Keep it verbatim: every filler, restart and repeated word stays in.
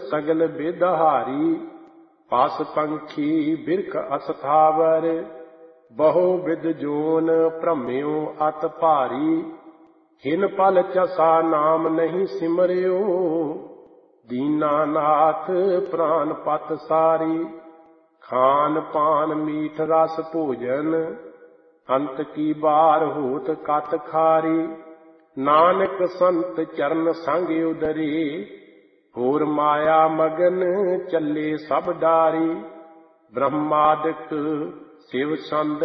सगल बेदहारी। पास पंखी बिरख अस्थावर, बहु विद जोन भ्रम्यो अत भारी। हिन पल चसा नाम नहीं सिमरियो, दीनानाथ प्राण पत सारी। खान पान मीठ रस भोजन, अंत की बार होत कत खारी। नानक संत चरण संग उदरे, होर माया मगन चले सब डारी। ब्रह्मादिक शिव संद